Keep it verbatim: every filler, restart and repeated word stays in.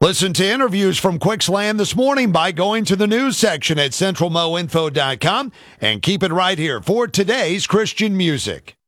Listen to interviews from Quicksland this morning by going to the news section at central mo info dot com and keep it right here for today's Christian music.